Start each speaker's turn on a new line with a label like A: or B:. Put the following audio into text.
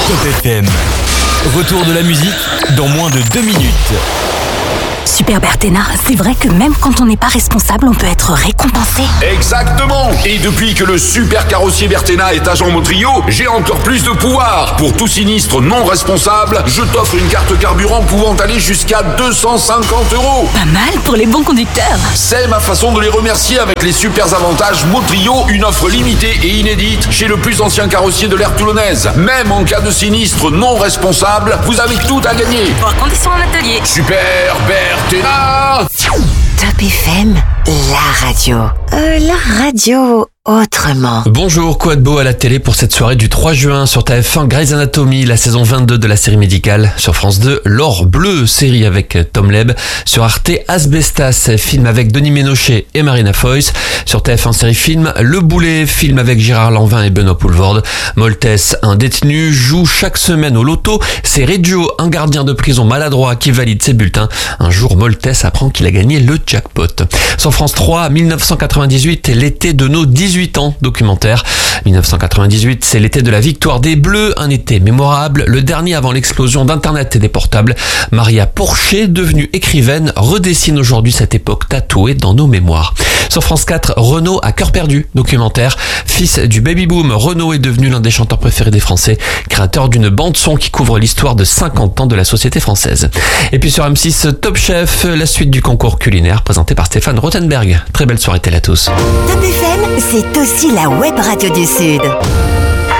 A: Top FM. Retour de la musique dans moins de 2 minutes.
B: Super Bertena, c'est vrai que même quand on n'est pas responsable, on peut être récompensé.
C: Exactement. Et depuis que le super carrossier Bertena est agent Motrio, j'ai encore plus de pouvoir. Pour tout sinistre non responsable, je t'offre une carte carburant pouvant aller jusqu'à 250 €.
B: Pas mal pour les bons conducteurs.
C: C'est ma façon de les remercier avec les super avantages Motrio, une offre limitée et inédite chez le plus ancien carrossier de l'ère toulonnaise. Même en cas de sinistre non responsable, vous avez tout à gagner.
B: Pour conditions en atelier.
C: Super Bertena.
D: Top FM, la radio. La radio autrement.
E: Bonjour, quoi de beau à la télé pour cette soirée du 3 juin sur TF1, Grey's Anatomy, la saison 22 de la série médicale. Sur France 2, L'Or Bleu, série avec Tom Leb. Sur Arte, Asbestas, film avec Denis Ménochet et Marina Foïs. Sur TF1 série film, Le Boulet, film avec Gérard Lanvin et Benoît Poelvoorde. Moltès, un détenu, joue chaque semaine au loto. C'est Reggio, un gardien de prison maladroit qui valide ses bulletins. Un jour, Moltès apprend qu'il a gagné le jackpot. Sur France 3, 1998, l'été de nos 18 ans, documentaire. 1998, c'est l'été de la victoire des Bleus, un été mémorable, le dernier avant l'explosion d'Internet et des portables. Maria Pourchet, devenue écrivaine, redessine aujourd'hui cette époque tatouée dans nos mémoires. Sur France 4, Renaud à cœur perdu, documentaire. Fils du baby-boom, Renaud est devenu l'un des chanteurs préférés des Français, créateur d'une bande-son qui couvre l'histoire de 50 ans de la société française. Et puis sur M6, Top Chef, la suite du concours culinaire présenté par Stéphane Rothenberg. Très belle soirée télé à tous.
D: Top FM, c'est aussi la web radio du Sud.